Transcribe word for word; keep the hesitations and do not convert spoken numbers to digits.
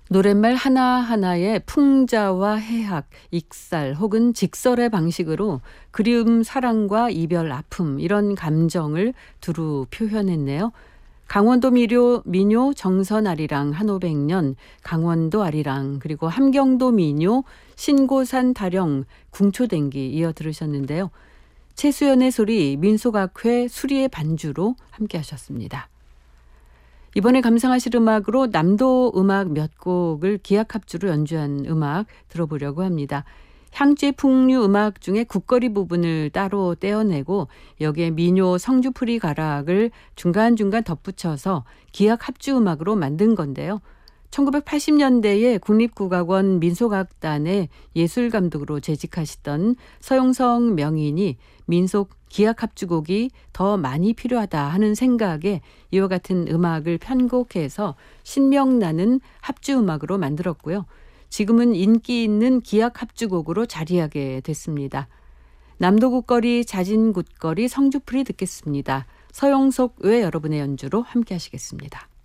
노랫말 하나하나에 풍자와 해학, 익살 혹은 직설의 방식으로 그리움, 사랑과 이별, 아픔 이런 감정을 두루 표현했네요. 강원도 미료, 민요 정선아리랑 한오백년, 강원도 아리랑, 그리고 함경도 민요 신고산 타령, 궁초댕기 이어 들으셨는데요. 최수연의 소리, 민속악회 수리의 반주로 함께 하셨습니다. 이번에 감상하실 음악으로 남도 음악 몇 곡을 기악합주로 연주한 음악 들어보려고 합니다. 향제 풍류 음악 중에 국거리 부분을 따로 떼어내고 여기에 민요 성주풀이 가락을 중간중간 덧붙여서 기악합주 음악으로 만든 건데요. 천구백팔십 년대에 국립국악원 민속악단의 예술감독으로 재직하시던 서용석 명인이 민속 기악합주곡이 더 많이 필요하다 하는 생각에 이와 같은 음악을 편곡해서 신명나는 합주음악으로 만들었고요. 지금은 인기 있는 기악합주곡으로 자리하게 됐습니다. 남도국거리, 자진굿거리, 성주풀이 듣겠습니다. 서용석 외 여러분의 연주로 함께 하시겠습니다.